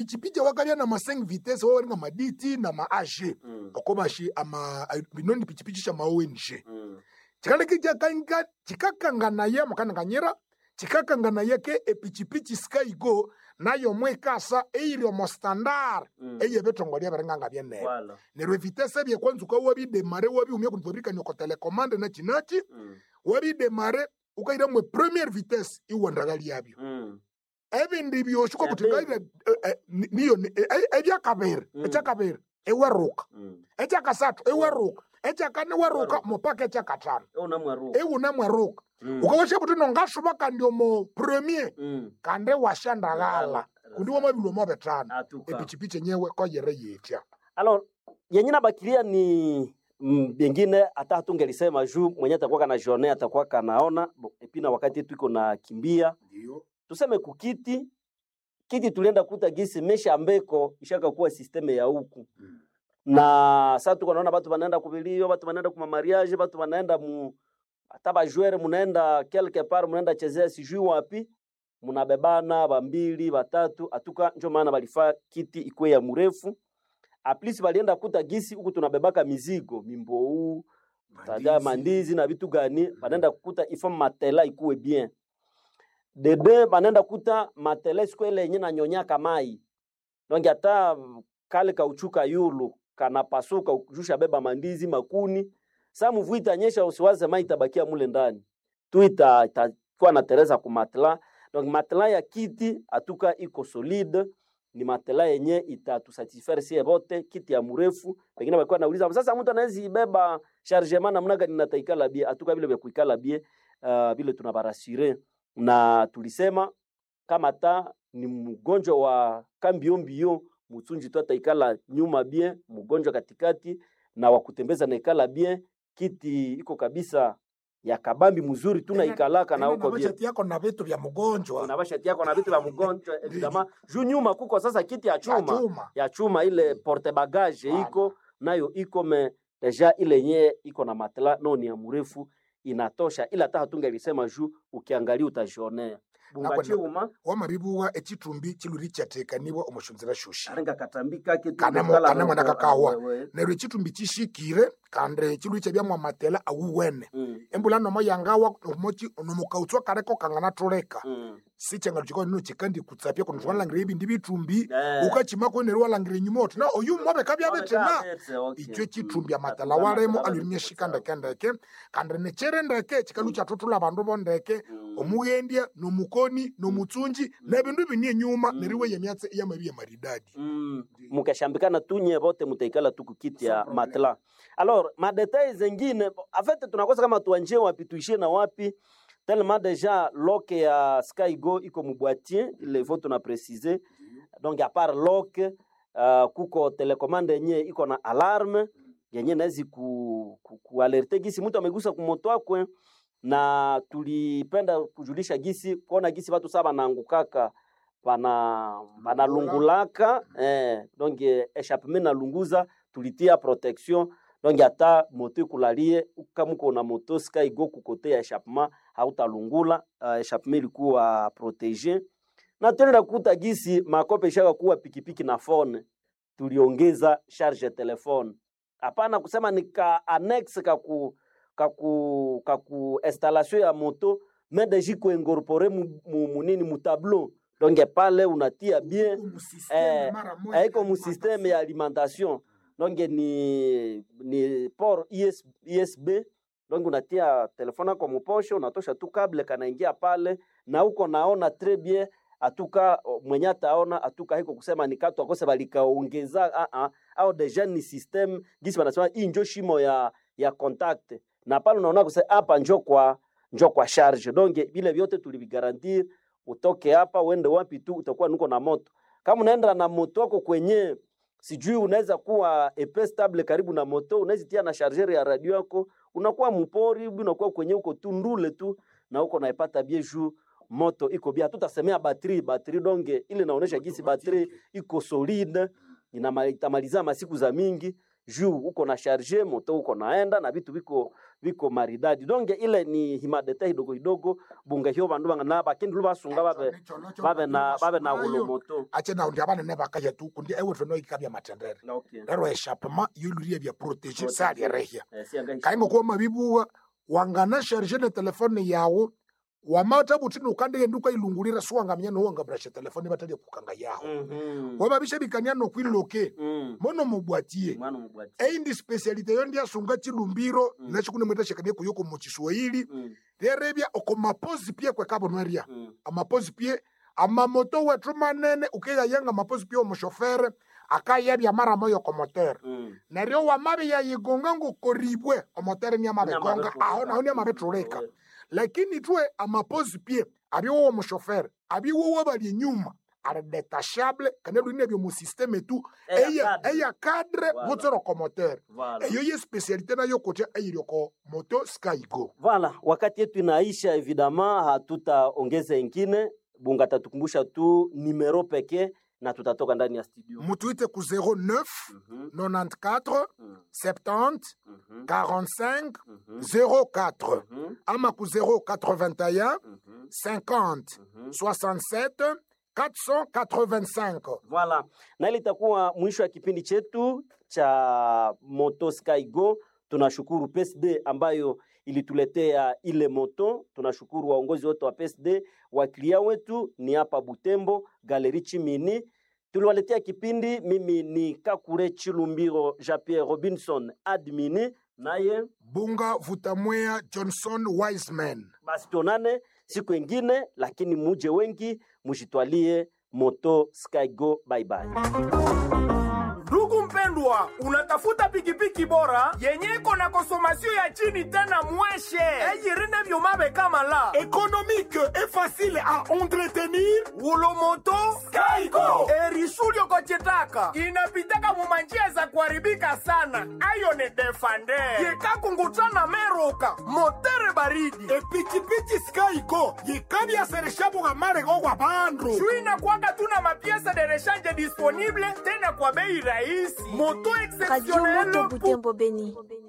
pichipichi wakalia na ma 5 vitesse wao nga maditi na ma AG okobashi ama binoni pichipichi cha ma ONG chikale kijaka chikakangana ye makananganyira chikakangana yake epichipichi Sky Go nayo mwekasa eiro mo standard eye betongolia barenganga byene nerwe vitesse bye kwanza ko wabi demare wabi umye kunforika nyoko telecommande na chinachi wabi demare ukaira mwe première vitesse iwandagali yabyo ebindi byoshiko butingaira niyo ebya kabere echa kabere ewaruka echa kasatu ewaruka echa kane waruka mopaka echa katano una mwaruka ukawasha butuno ngashuba kandio mo premier kande washandagala kundi wa mabilo mabetana epichipiche nyewe ko yere yetya. Alors yenyina bakilia ni bengine hata hatungelisema juu mwenye atakuwa kana journée atakuwa kanaona epina wakati tuko na kimbia Ndio tuseme kukiti tulienda kuta gisi mesha ambeko ishaka kuwa systeme ya huku na sasa tuko naona watu wanaenda kubilio, watu wanaenda kuma mariage, watu wanaenda hata ba joueur munaenda quelque part munaenda chezea sijui wapi munabebana bambili batatu atuka njo maana balifaa kiti ikwe ya mrefu aplis balienda kuta gisi huku tunabebaka mizigo mimbou tada mandizi na vitu gani banaenda kukuta ifo matela ikuwe bien dede banaenda kuta matela siku ile yenye na nyonyaka mai donc hata kale kauchuka yulu kana pasuka ujusha beba mandizi makuni sa mvua itanyesha usiwaze mai tabakia mule ndani tu itakuwa na tereza ku matela. Donc matela ya kiti atuka iko solide ni matela yenye itatusatisfaire sie bote kiti ya mrefu pengine walikuwa nauliza sasa mtu anaweza ibeba chargement namna gani nataikala bie atuka vile vya kuikala bie vile tunabarasire na tulisema kama ta ni mgonjwa wa kambiyo mtunji tu ataikala nyuma bie mgonjwa katikati na wakutembeza na ikala bie kiti iko kabisa ya kabambi mzuri tunaikalaka na huko bie. Unabashati yako na vitu vya mgonjwa. Unabashati yako na vitu vya mgonjwa evidama. Juu nyuma kuko sasa kiti ya chuma ile porte bagage iko nayo iko me deja ile yenyewe iko na matela no ni ya mrefu inatosha ila hata hatungelisema juu ukiangalia utajionea. Bungachuma wa maribuwa echitumbi chiluri chateka nibo omushunzira shushi. Arenga katambika kitu kana mwana kakawa. Nero echitumbi chishikire kandre chiluri chabya mwa matela awuwene. Embulano mo yangawa omochi onomukautwa kareko kangana toleka. Sichenga chiko no chikandi kutsapya kono twalangire ibindi bitumbi ukachima ko nero walangire nyumoti na oyu mwabe kabya betena. Icho chitumbi amatela waremo alurimye shikanda kendeke kandre ne cherendeke chikalucha totula bandu bondeke omuyendia no mukoni no mutsunji na bindu binie nyuma neriwe yemyatse yamabiye maridadi mukashambikana tunye bote mutaikala tukukiti ya matela. Alors ma details zingine en fait tunakosa kama tuanje wapi tuishie na wapi tellement déjà lock ya Sky Go iko muboitier il faut tuna préciser donc à part lock kuko telecommande yenye iko na alarme yenye nazi ku alerte gisi mtu amegusa kumoto wako na tulipenda kujulisha gisi kuona gisi watu saba naangukaka bana lungulaka donc échappement na lunguza tulitia protection donc hata moto kulalie kama uko na moto Sky Go kukote ya échappement hautalungula échappement ilikuwa protégé na tena kukuta gisi makope shaka kuwa pikipiki na phone tuliongeza charge telefone hapana kusema nika annex kaku installation ya moto mais déjà ko incorporer munini mu tableau donc pale unatia bien haiko mu système ya alimentation donc ni port USB donc unatia telefona kwa mposho unatosha tu cable kanaingia pale na uko naona très bien atuka mwenye ataona atuka haiko kusema ni katu akose balikaongeza au deja ni system gisi wanasema hii njo shimo ya contact na pale unaona kusema hapa njo kwa charge donc vile vyote tulivigarantir utoke hapa uende wapi tu utakuwa nuko na moto kama unaenda na moto wako kwenye sijui unaweza kuwa epes stable karibu na moto unaweza tia na charger ya radio yako unakuwa mpori unakuwa kwenye uko tu ndule tu na uko naipata bien jour moto iko bien tutasemea batterie donge ile inaonesha gisi batterie iko solide itamaliza masiku za mingi juu uko na charge moto uko naenda na vitu viko maridadi. Donc ile ni himadete hidogo bunga hiyo bandu bangana bakindi basunga babe na ulo moto ache na ndi abana ne bakaje tu kundi ewe tono ikabya matendere rero eshapema yulurie bya protéger ça les rehia kaingo kwa mabibu wangana charge le telefone yawo wamata butini ukande nduka ilungulira suwangamya no wanga brasha telefone batali kukanga yaho wababisha bikanya no kwiloke mono mubwatie indi specialite yo ndia sunga chilumbiro na chikune mweta shekane kuyoko mu Kiswahili derebya okomapozi pie kwa kabonwaria amapozi pie amamoto wetu manene ukega yanga mapozi pie mu chauffeur akayebya mara moyo ko moteur na rio wa mabe ya yigonga ngo koribwe o moteur ni amabe gonga ahona honi amabe tureka lakini tuwe amapozi pie abiwo mu chauffeur abiwo bali nyuma are detachable kanelo ine byo mu système tu eya cadre moteur ko moteur eyo ye spécialité na yo kocha eyiro ko moto Skygo. Voilà, wakati yetu inaisha évidemment hatutaongeza ingine bunga tatukumbusha tu numero pekee na tutatoka ndani ya studio. Mutuite ku 09 94 70 45 04 ama ku 081 50 67 485. Voilà. Na ile itakuwa mwisho wa kipindi chetu cha Moto Skygo. Tunashukuru PSD ambayo ilituletea ile moto. Tunashukuru waongozi wote wa PSD, waklia wetu ni hapa Butembo, Galerie Chimini. Tuliwaletea kipindi, mimi ni Kakure Chilumbiro Jean-Pierre Robinson admini, naye Bunga Vutamwea Johnson Wiseman. Basi tonane siku ingine, lakini muje wengi mujitwalie Moto Skygo. Bye bye. Ndugu mpendwa, unatafuta pikipiki bora yenye iko na konsomasyon ya chini tena mweshe eyirine vyomabe kama la économique et facile à entretenir. Ulomoto Skygo erisulio kochetaka inapitaka mumanjia za kuharibika sana. Ayo ni Defender yekakungutana meroka motere baridi Epikipiki Skygo yikabya sereshabu gamare gwa bandu shuina kwanga tuna mapiesa de rechange disponible tena kwa bei rahisi. Moto exceptionnel Butembo Beni.